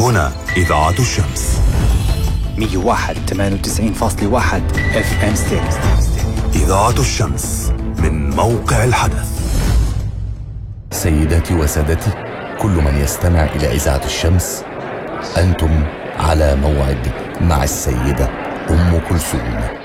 هنا إذاعة الشمس 101.98.1 FM ستيريو. إذاعة الشمس من موقع الحدث. سيداتي وسادتي، كل من يستمع إلى إذاعة الشمس، أنتم على موعد مع السيدة أم كلثوم.